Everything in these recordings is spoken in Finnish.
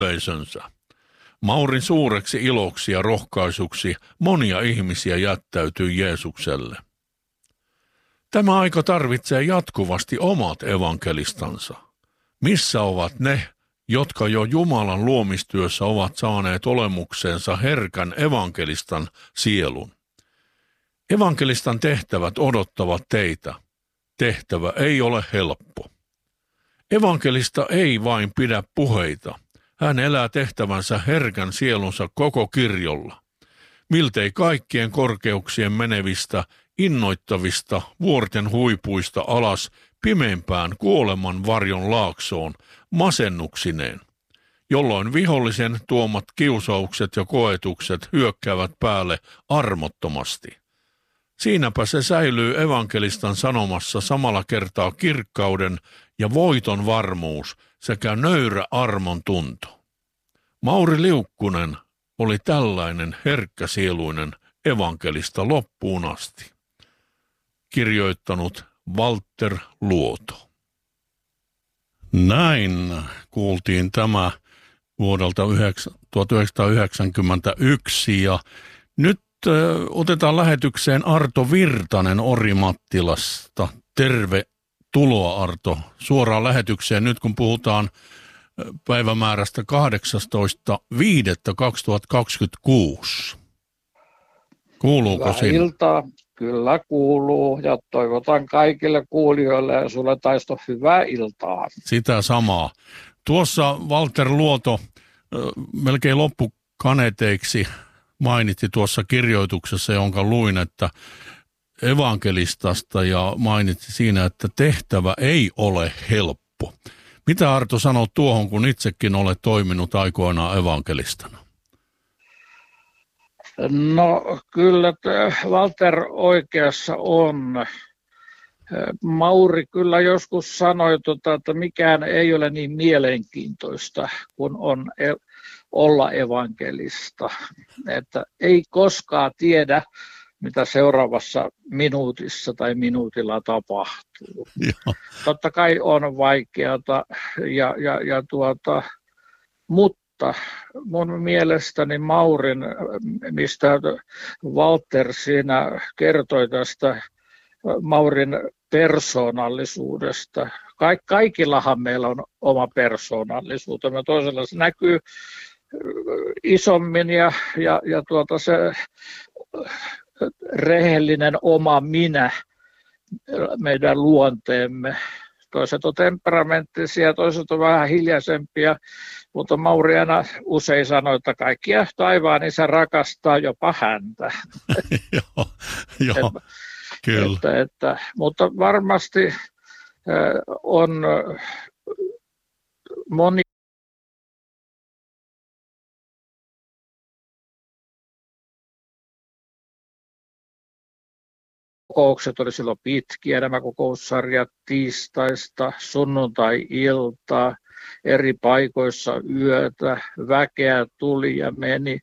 yleisönsä. Maurin suureksi iloksi ja rohkaisuksi monia ihmisiä jättäytyy Jeesukselle. Tämä aika tarvitsee jatkuvasti omat evankelistansa. Missä ovat ne, jotka jo Jumalan luomistyössä ovat saaneet olemukseensa herkän evankelistan sielun? Evankelistan tehtävät odottavat teitä. Tehtävä ei ole helppo. Evankelista ei vain pidä puheita. Hän elää tehtävänsä herkän sielunsa koko kirjolla. Miltei kaikkien korkeuksien menevistä, innoittavista vuorten huipuista alas pimeimpään kuoleman varjon laaksoon masennuksineen, jolloin vihollisen tuomat kiusaukset ja koetukset hyökkäävät päälle armottomasti. Siinäpä se säilyy evankelistan sanomassa samalla kertaa kirkkauden ja voiton varmuus sekä nöyrä armon tunto. Mauri Liukkunen oli tällainen herkkäsieluinen evankelista loppuun asti. Kirjoittanut Walter Luoto. Näin kuultiin tämä vuodelta 1991 ja nyt otetaan lähetykseen Arto Virtanen Orimattilasta. Tervetuloa Arto suoraan lähetykseen nyt kun puhutaan päivämäärästä 18.5.2026. Kuuluuko Hyvää sinne? iltaa. Kyllä kuuluu ja toivotan kaikille kuulijoille ja sulle Taisto hyvää iltaa. Sitä samaa. Tuossa Walter Luoto melkein loppukaneteiksi mainitsi tuossa kirjoituksessa, jonka luin, että evankelistasta ja mainitsi siinä, että tehtävä ei ole helppo. Mitä Arto sanoo tuohon, kun itsekin olet toiminut aikoinaan evankelistana? No kyllä Walter oikeassa on. Mauri kyllä joskus sanoi, että mikään ei ole niin mielenkiintoista kuin on olla evankelista. Että ei koskaan tiedä, mitä seuraavassa minuutissa tai minuutilla tapahtuu. Joo. Totta kai on vaikeata, mutta mun mielestäni Maurin, mistä Walter siinä kertoi tästä Maurin persoonallisuudesta. Kaikillahan meillä on oma persoonallisuutemme. Toisella se näkyy isommin ja se rehellinen oma minä, meidän luonteemme. Toiset on temperamenttisia, toiset on vähän hiljaisempia, mutta Mauri aina usein sanoi, että kaikkia taivaan isä rakastaa jopa häntä. Joo, kyllä. Mutta varmasti on moni kokoukset oli silloin pitkiä, nämä kokoussarjat tiistaista sunnuntai-iltaa, eri paikoissa yötä, väkeä tuli ja meni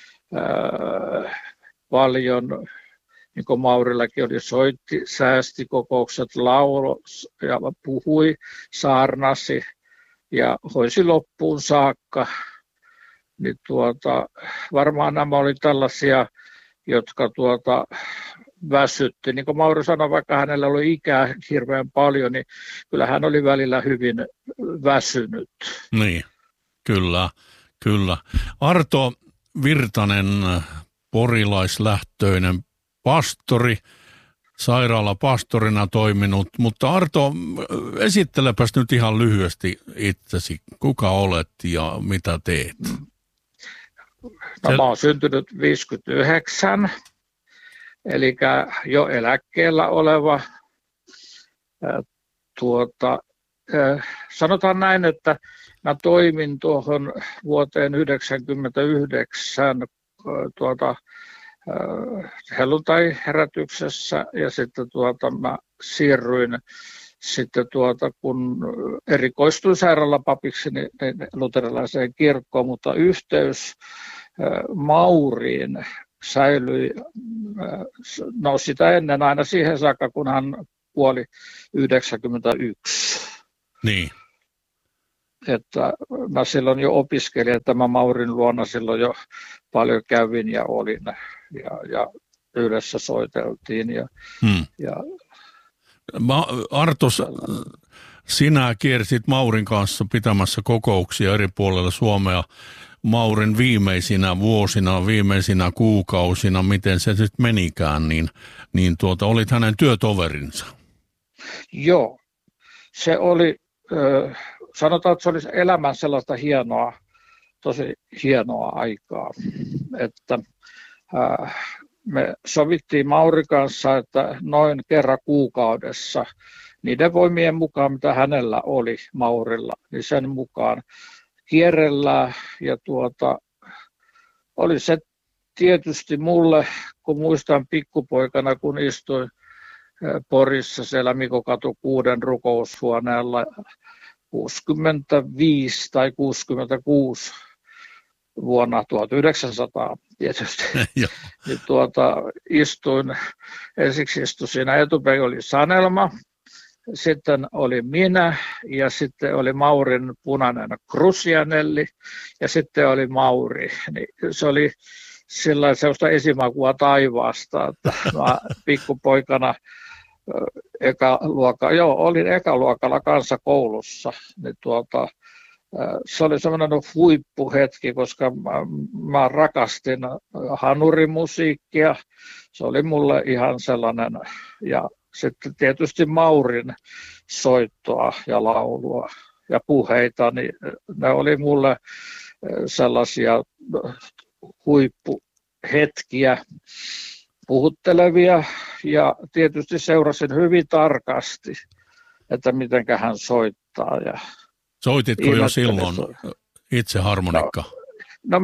paljon, niin kuin Maurillakin oli, soitti, säästi kokoukset, lauloi ja puhui, saarnasi ja hoisi loppuun saakka. Niin varmaan nämä oli tällaisia, jotka väsytti. Niin kuin Mauri sanoi, vaikka hänellä oli ikää hirveän paljon, niin kyllä hän oli välillä hyvin väsynyt. Niin, kyllä. Arto Virtanen, porilaislähtöinen pastori, sairaalapastorina toiminut, mutta Arto, esittelepäs nyt ihan lyhyesti itsesi, kuka olet ja mitä teet? No, mä oon syntynyt 59. Eli jo eläkkeellä oleva, sanotaan näin, että mä toimin tuohon vuoteen 1999 helluntai-herätyksessä ja sitten mä siirryin sitten kun erikoistuin sairaalapapiksi niin luterilaiseen kirkkoon, mutta yhteys Mauriin säilyi, no sitä ennen aina siihen saakka, kun hän kuoli 91. Niin. että mä silloin jo opiskelin, että mä Maurin luona silloin jo paljon kävin ja olin ja yhdessä soiteltiin. Ja Arto, sinä kiersit Maurin kanssa pitämässä kokouksia eri puolilla Suomea Maurin viimeisinä vuosina, viimeisinä kuukausina, miten se sitten menikään, niin olit hänen työtoverinsa. Joo, se oli, sanotaan, että se oli elämän sellaista hienoa, tosi hienoa aikaa, että me sovittiin Mauri kanssa, että noin kerran kuukaudessa niiden voimien mukaan, mitä hänellä oli Maurilla, niin sen mukaan kierrellään. Ja oli se tietysti mulle, kun muistan pikkupoikana, kun istuin Porissa siellä Mikokatu 6 rukoushuoneella 65 tai 66 vuonna 1900 tietysti. Niin ensiksi istuin siinä etupäin, oli Sanelma, sitten oli minä ja sitten oli Maurin punainen Krusianelli ja sitten oli Mauri. Niin se oli sillä sellaista esimakua taivaasta, että mä pikkupoikana olin ekaluokalla kansakoulussa, niin se oli semmoinen huippuhetki, koska mä rakastin hanurimusiikkia, se oli mulle ihan sellainen, ja sitten tietysti Maurin soittoa ja laulua ja puheita, niin ne oli mulle sellaisia huippuhetkiä, puhuttelevia, ja tietysti seurasin hyvin tarkasti, että mitenkä hän soittaa. Ja soititko jo silloin itse harmonikka? No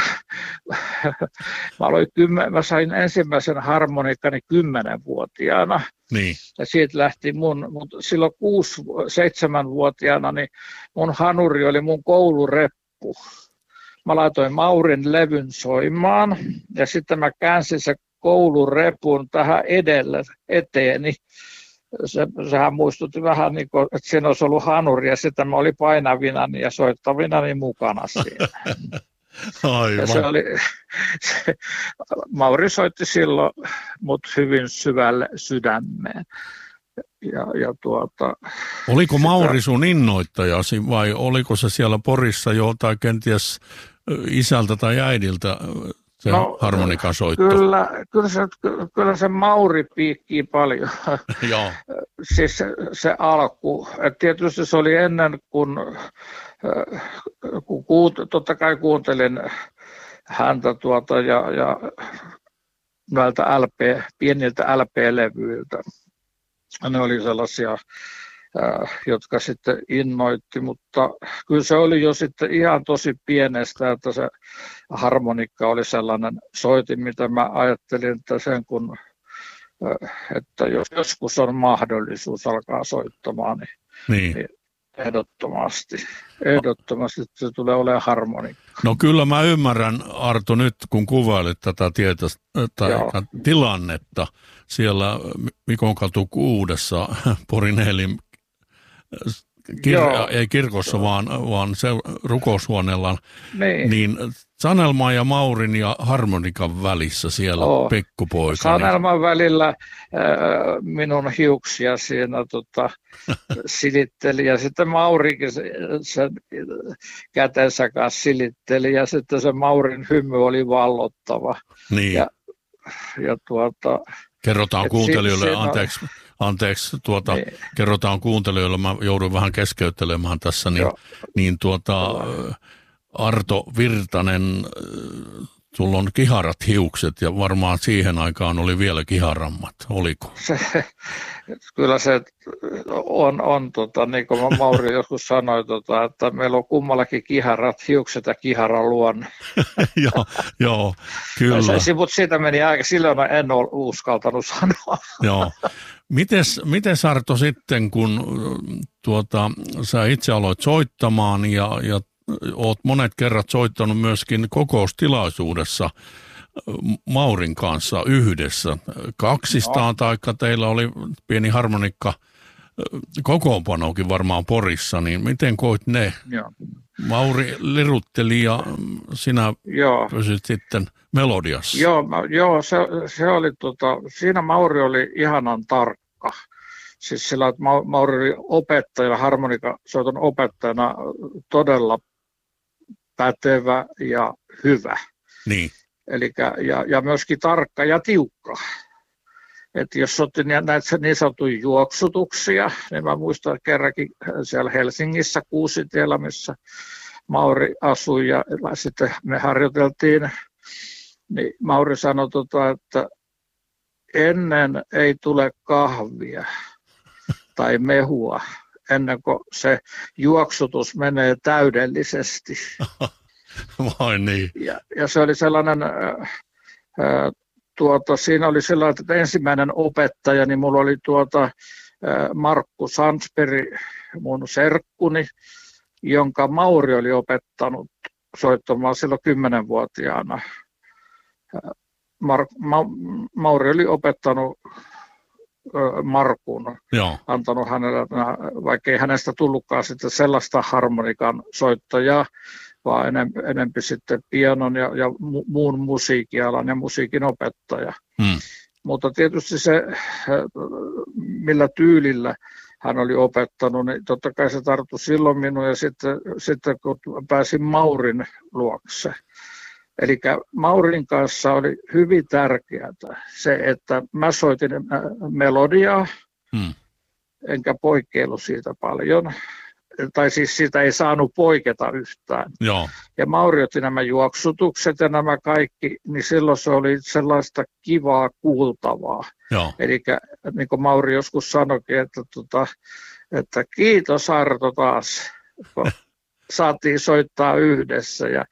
mä sain ensimmäisen harmonikkani 10-vuotiaana. Niin. Ja siitä lähti mutta silloin 6-7-vuotiaana niin mun hanuri oli mun koulureppu. Mä laitoin Maurin levyn soimaan ja sitten mä käänsin se koulurepun tähän eteeni. Sehän muistutti vähän niin kuin, että siinä olisi ollut hanuri ja sitten mä olin painavinani ja soittavinani mukana siinä. Aivan. Mauri soitti silloin hyvin syvälle sydämeen. Oliko Mauri sun innoittajasi vai oliko se siellä Porissa jo tai kenties isältä tai äidiltä se harmonikan soitto? Kyllä se Mauri piikkii paljon. Joo. Siis se alku. Et tietysti se oli ennen kun totta kai kuuntelin häntä ja näiltä pieniltä LP-levyiltä. Ne oli sellaisia, jotka sitten innoitti, mutta kyllä se oli jo sitten ihan tosi pienestä, että se harmonikka oli sellainen soitin, mitä mä ajattelin, että että jos joskus on mahdollisuus alkaa soittamaan, niin ehdottomasti se tulee olemaan harmonikka. No kyllä mä ymmärrän, Arto, nyt kun kuvailit tätä tilannetta siellä Mikonkatu 6 Porin Eelin ei kirkossa, vaan se rukoushuoneella, niin Sanelman ja Maurin ja harmonikan välissä siellä pikkupoika. Sanelman välillä minun hiuksia siinä silitteli ja sitten Maurikin sen kätensä kanssa silitteli ja sitten se Maurin hymy oli vallottava. Niin. Kerrotaan kuuntelijoille, kerrotaan kuuntelijoille, mä joudun vähän keskeyttelemään tässä, Arto Virtanen, sulla on kiharat hiukset ja varmaan siihen aikaan oli vielä kiharammat, oliko? Kyllä se on niin kuin Mauri joskus sanoi, että meillä on kummallakin kiharat hiukset ja kiharaluonne. Joo, kyllä. Mutta siitä meni aika, silloin en ole uskaltanut sanoa. Joo. Mites Arto sitten, kun sä itse aloit soittamaan ja oot monet kerrat soittanut myöskin kokoustilaisuudessa Maurin kanssa yhdessä, kaksistaan, taikka teillä oli pieni harmonikka kokoonpanokin varmaan Porissa, niin miten koit ne? Joo. Mauri lirutteli ja sinä pysyt sitten melodiassa. Joo, se oli siinä Mauri oli ihanan tarkka. Siis sillä, että Mauri oli opettaja, harmonikasoiton opettajana todella pätevä ja hyvä. Niin. Elikkä, ja myöskin tarkka ja tiukka. Että jos otti näitä niin sanottuja juoksutuksia, niin mä muistan kerrankin siellä Helsingissä Kuusitiellä, missä Mauri asui ja sitten me harjoiteltiin, niin Mauri sanoi, että ennen ei tule kahvia tai mehua, ennen kuin se juoksutus menee täydellisesti. Vai niin. Ja se oli sellainen, siinä oli sellainen, että ensimmäinen opettaja, niin mulla oli Markku Sansberg, mun serkkuni, jonka Mauri oli opettanut soittamaan silloin 10-vuotiaana. Mauri oli opettanut Markun, antanut hänelle, vaikka ei hänestä tullutkaan sitten sellaista harmonikan soittajaa, vaan enempi sitten pianon ja muun musiikialan ja musiikin opettaja. Mutta tietysti se, millä tyylillä hän oli opettanut, niin totta kai se tarttui silloin minun ja sitten kun pääsin Maurin luokse. Eli Maurin kanssa oli hyvin tärkeää se, että mä soitin melodiaa, enkä poikkeillut siitä paljon. Tai siis siitä ei saanut poiketa yhtään. Joo. Ja Mauri otti nämä juoksutukset ja nämä kaikki, niin silloin se oli sellaista kivaa kuultavaa. Eli niin kuin Mauri joskus sanoikin, että kiitos Arto taas, kun saatiin soittaa yhdessä. Ja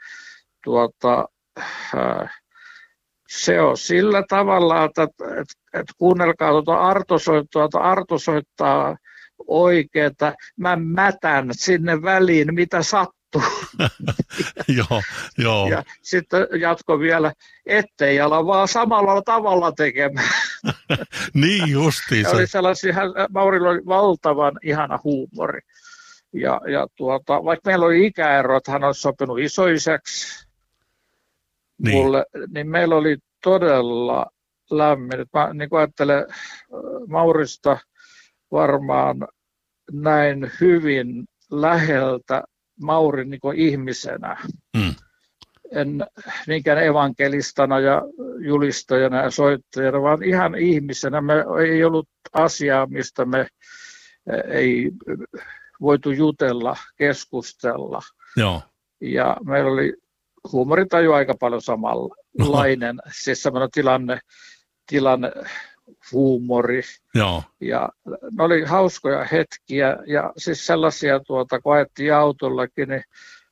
se on sillä tavalla, että kuunnelkaa Arto-soittoa, että Arto soittaa oikeeta, mä mätän sinne väliin, mitä sattuu. Joo. Ja sitten jatko vielä, ettei ala vaan samalla tavalla tekemään. Niin justiinsa. Maurilla oli valtavan ihana huumori. Ja vaikka meillä oli ikäero, että hän olisi sopinut isoisäksi mulle, niin meillä oli todella lämmin. Mä niin kuin ajattelen Maurista varmaan näin hyvin läheltä Maurin niin kuin ihmisenä. En niinkään evankelistana ja julistajana ja soittajana, vaan ihan ihmisenä. Me ei ollut asiaa, mistä me ei voitu jutella, keskustella. Joo. Ja meillä oli huumoritaju aika paljon samanlainen, siis semmoinen tilanne huumori. Joo. Ja ne oli hauskoja hetkiä ja siis sellaisia, kun ajettiin autollakin, niin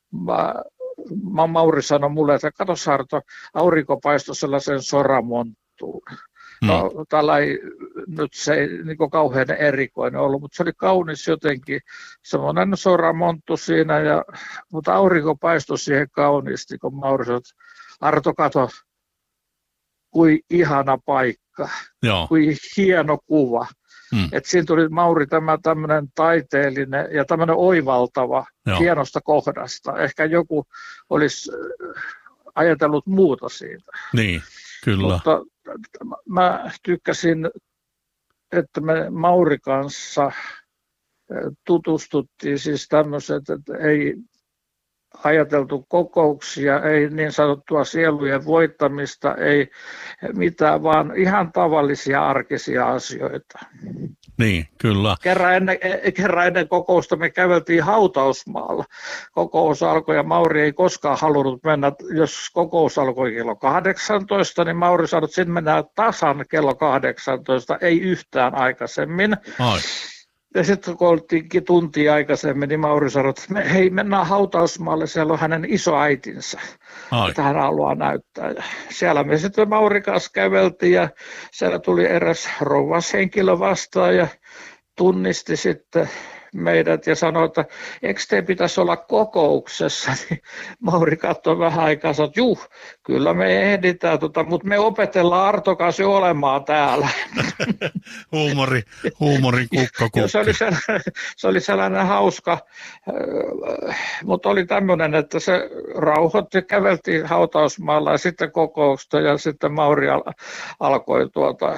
Mauri sanoi mulle, että kato Sarto, aurinko paistoi sellaisen soramonttuun. No, tällä ei nyt se ei niin kauhean erikoinen ollut, mutta se oli kaunis jotenkin, semmoinen soramonttu siinä, mutta aurinko paistoi siihen kauniisti, kun Mauri sanoi, että Arto, kato, kuin ihana paikka, kuin hieno kuva. Että siinä tuli Mauri tämmöinen taiteellinen ja tämmöinen oivaltava hienosta kohdasta. Ehkä joku olisi ajatellut muuta siitä. Niin, kyllä. Mutta mä tykkäsin, että me Mauri kanssa tutustuttiin siis tämmöiset, että ei ajateltu kokouksia, ei niin sanottua sielujen voittamista, ei mitään, vaan ihan tavallisia arkisia asioita. Niin, kyllä. Kerran ennen kokousta me käveltiin hautausmaalla. Kokous alkoi ja Mauri ei koskaan halunnut mennä, jos kokous alkoi kello 18, niin Mauri sanoi, että sinne mennään tasan kello 18, ei yhtään aikaisemmin. Ai. Ja sitten kun oltiinkin tuntia aikaisemmin, niin Mauri sanoi, että hei, mennään hautausmaalle, siellä on hänen isoäitinsä, että hän haluaa näyttää. Ja siellä me sitten Mauri kanssa käveltiin ja siellä tuli eräs rouvashenkilö vastaan ja tunnisti sitten meidät ja sanoi, että eikö te pitäisi olla kokouksessa, niin Mauri katsoi vähän aikaa ja sanoi, että kyllä me ehditään, mutta me opetellaan Arto kanssa jo olemaan täällä. Huumori kukkakukki. Se oli sellainen hauska, mutta oli tämmöinen, että se rauhoitti, käveltiin hautausmaalla ja sitten kokousta ja sitten Mauri alkoi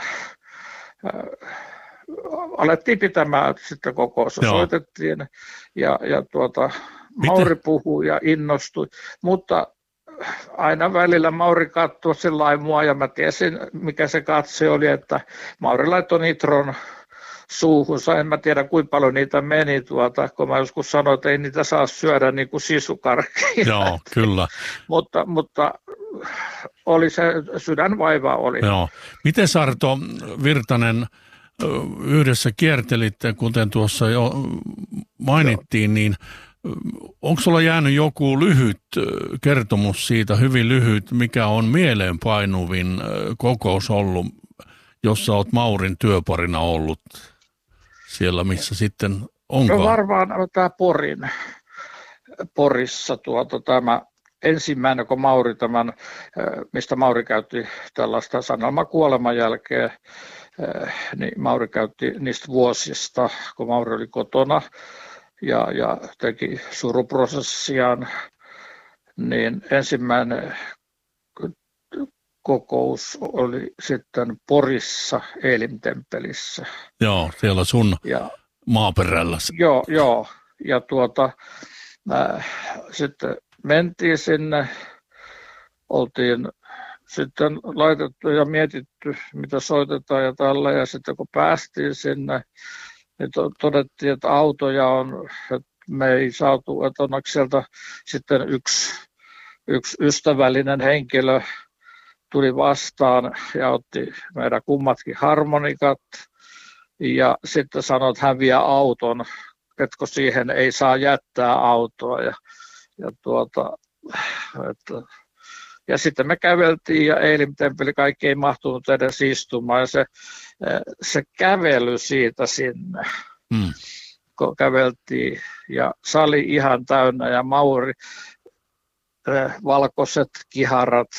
alettiin pitämään sitten kokousta, soitettiin ja Mauri puhui ja innostui, mutta aina välillä Mauri katsoi sellainen mua ja mä tiesin mikä se katse oli, että Mauri laittoi nitron suuhunsa, en mä tiedä kuinka paljon niitä meni, kun mä joskus sanoin, että ei niitä saa syödä niin kuin sisukarkkia. Joo, kyllä. mutta oli se sydänvaiva oli. Joo. Miten Arto Virtanen yhdessä kiertelitte, kuten tuossa jo mainittiin, niin onko sulla jäänyt joku lyhyt kertomus siitä, hyvin lyhyt, mikä on mieleenpainuvin kokous ollut, jossa olet Maurin työparina ollut siellä, missä sitten onkaan? No varmaan tämä Porissa tämä ensimmäinen, kun Mauri mistä Mauri käytti tällaista sanelmaa kuoleman jälkeen, niin Mauri käytti niistä vuosista, kun Mauri oli kotona ja teki suruprosessiaan, niin ensimmäinen kokous oli sitten Porissa Eelimtemppelissä. Joo, siellä sun maaperällä. Joo. Ja sitten mentiin sinne, oltiin sitten laitettu ja mietitty, mitä soitetaan ja tällä. Ja sitten kun päästiin sinne, niin todettiin, että autoja on, että me ei saatu, että onneksi sieltä sitten yksi ystävällinen henkilö tuli vastaan ja otti meidän kummatkin harmonikat ja sitten sanoi, että hän vie auton, että siihen ei saa jättää autoa ja sitten me käveltiin ja Eelimtemppeli kaikki ei mahtunut edes istumaan ja se kävely siitä sinne, kun käveltiin ja sali ihan täynnä ja Mauri, valkoiset kiharat,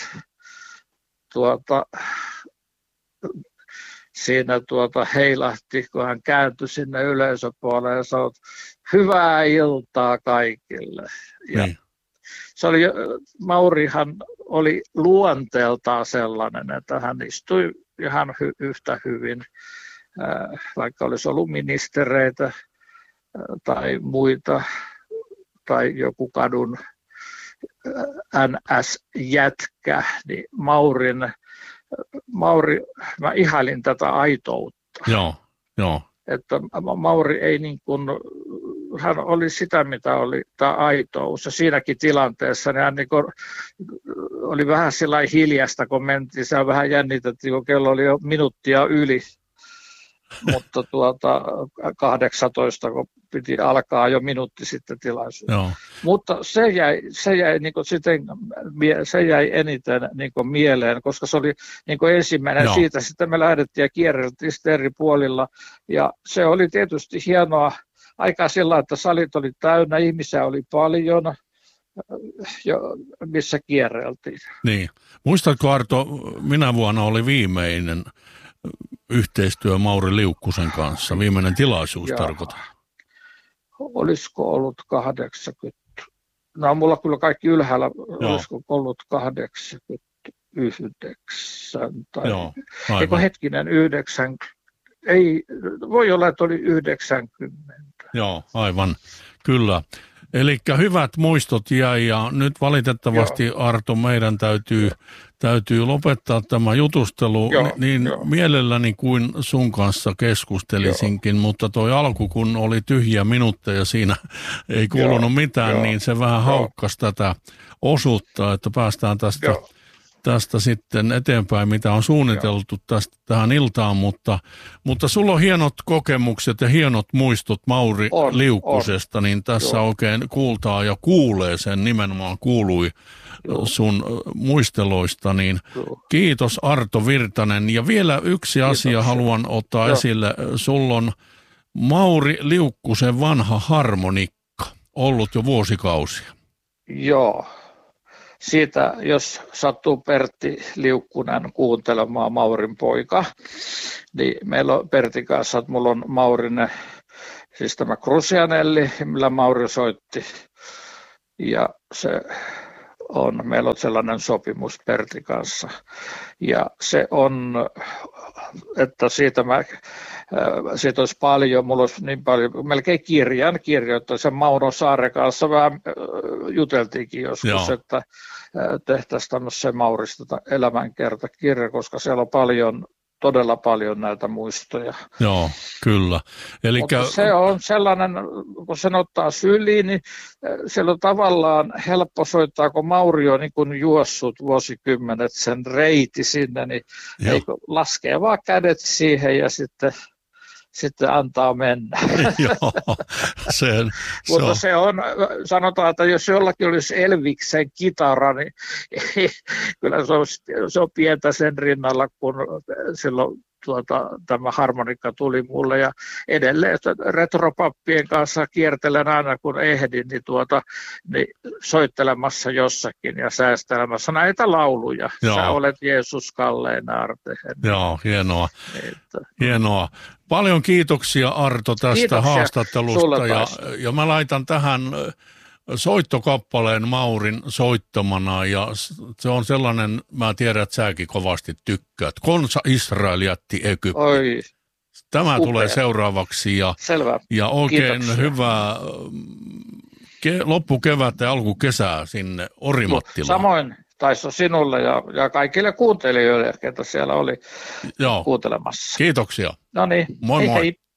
siinä heilahti, kun hän kääntyi sinne yleisöpuolelle ja sanoi, hyvää iltaa kaikille. Ja se oli, Maurihan oli luonteeltaan sellainen, että hän istui ihan yhtä hyvin, vaikka olisi ollut ministereitä tai muita, tai joku kadun NS-jätkä, niin mä ihailin tätä aitoutta. Joo. Että Mauri ei niin kuin, hän oli sitä, mitä oli tämä aitous. Ja siinäkin tilanteessa niin hän niin kuin oli vähän sellainen hiljasta, kun mentiin. Se vähän jännitettiin, kun kello oli jo minuuttia yli. Mutta 18, kun piti alkaa jo minuutti sitten tilaisuus. Joo. Mutta se jäi eniten niin kuin mieleen, koska se oli niin kuin ensimmäinen. Joo. Siitä sitten me lähdettiin ja kierreltiin eri puolilla. Ja se oli tietysti hienoa aikaa sillä, että salit oli täynnä, ihmisiä oli paljon, missä kierreltiin. Niin. Muistatko Arto, minä vuonna oli viimeinen yhteistyö Mauri Liukkusen kanssa, viimeinen tilaisuus tarkoitan. Olisiko ollut 80? No mulla kyllä kaikki ylhäällä, olisiko ollut 89 tai eikö hetkinen 90? Ei, voi olla, että oli 90. Joo, aivan, kyllä. Eli hyvät muistot jäi ja nyt valitettavasti Arto meidän täytyy lopettaa tämä jutustelu niin mielelläni kuin sun kanssa keskustelisinkin, mutta toi alku kun oli tyhjiä minuutteja siinä ei kuulunut mitään, niin se vähän haukkasi tätä osuutta, että päästään tästä sitten eteenpäin, mitä on suunniteltu tähän iltaan, mutta sulla on hienot kokemukset ja hienot muistot Mauri Liukkusesta, niin tässä oikein kuultaa ja kuulee sen, nimenomaan kuului sun muisteloista, niin kiitos Arto Virtanen. Ja vielä yksi asia haluan ottaa esille, sulla on Mauri Liukkusen vanha harmonikka, ollut jo vuosikausia. Joo. Siitä, jos sattuu Pertti Liukkunen kuuntelemaan, Maurin poika, niin meillä on Pertin kanssa, että mulla on Maurinen, siis tämä Crucianelli, millä Mauri soitti, ja meillä on sellainen sopimus Pertin kanssa, ja se on, että siitä olisi paljon, mulla olisi niin paljon, melkein kirjoittain, sen Mauno Saaren kanssa vähän juteltiinkin joskus, joo, että tehtäisiin tämmöisen Maurista elämänkertakirja, koska siellä on todella paljon näitä muistoja. Joo, kyllä. Mutta se on sellainen, kun sen ottaa syliin, niin siellä on tavallaan helppo soittaa, kun Mauri on niin kuin juossut vuosikymmenet sen reiti sinne, niin laskee vaan kädet siihen ja sitten antaa mennä. Joo, mutta se on, sanotaan, että jos jollakin olisi Elviksen kitara, niin kyllä se on pientä sen rinnalla, kun silloin tämä harmonikka tuli mulle, ja edelleen retropappien kanssa kiertelen aina kun ehdin, niin soittelemassa jossakin ja säästelemässä näitä lauluja. Joo. Sä olet Jeesus kallein aartehen. Joo, hienoa. Paljon kiitoksia Arto tästä haastattelusta, ja mä laitan tähän soittokappaleen Maurin soittamana, ja se on sellainen, mä tiedän, että säkin kovasti tykkäät. Konsa Israel jätti Egyptin. Oi, tämä upea. Tulee seuraavaksi, ja oikein kiitoksia. Hyvää loppukevättä ja alkukesää sinne Orimattilaan. Samoin Taisto sinulle ja kaikille kuuntelijoille, ketä siellä oli kuuntelemassa. Kiitoksia. No niin, moi. hei.